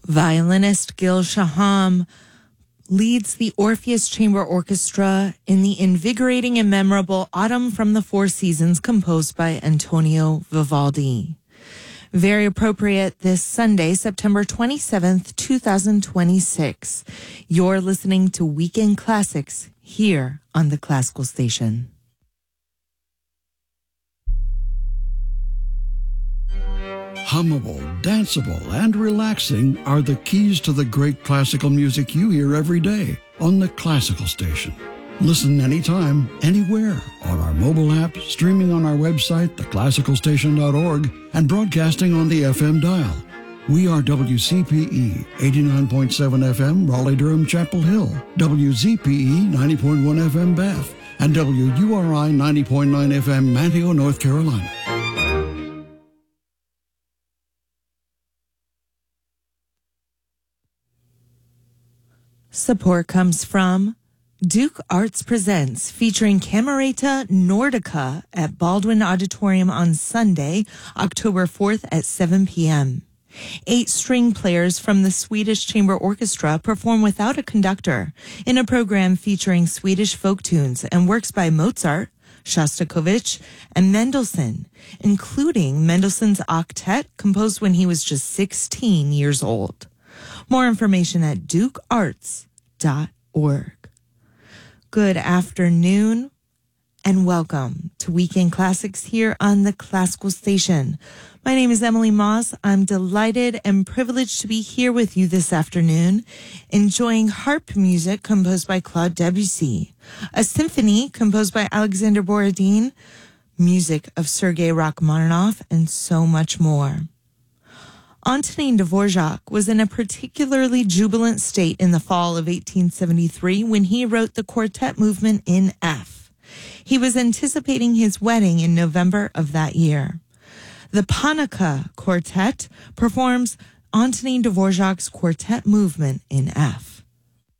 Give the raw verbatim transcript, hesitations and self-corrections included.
Violinist Gil Shaham leads the Orpheus Chamber Orchestra in the invigorating and memorable Autumn from the Four Seasons composed by Antonio Vivaldi. Very appropriate this Sunday, September twenty-seventh, twenty twenty-six. You're listening to Weekend Classics here on the Classical Station. Hummable, danceable, and relaxing are the keys to the great classical music you hear every day on the Classical Station. Listen anytime, anywhere, on our mobile app, streaming on our website, the classical station dot org, and broadcasting on the F M dial. We are W C P E eighty-nine point seven F M, Raleigh-Durham, Chapel Hill, W Z P E ninety point one F M, Bath, and W U R I ninety point nine F M, Manteo, North Carolina. Support comes from Duke Arts Presents, featuring Camerata Nordica at Baldwin Auditorium on Sunday, October fourth at seven p.m. Eight string players from the Swedish Chamber Orchestra perform without a conductor in a program featuring Swedish folk tunes and works by Mozart, Shostakovich, and Mendelssohn, including Mendelssohn's Octet, composed when he was just sixteen years old. More information at duke arts dot org. Good afternoon and welcome to Weekend Classics here on the Classical Station. My name is Emily Moss. I'm delighted and privileged to be here with you this afternoon, enjoying harp music composed by Claude Debussy, a symphony composed by Alexander Borodin, music of Sergei Rachmaninoff, and so much more. Antonin Dvorak was in a particularly jubilant state in the fall of eighteen seventy-three when he wrote the quartet movement in F. He was anticipating his wedding in November of that year. The Panica Quartet performs Antonin Dvorak's quartet movement in F.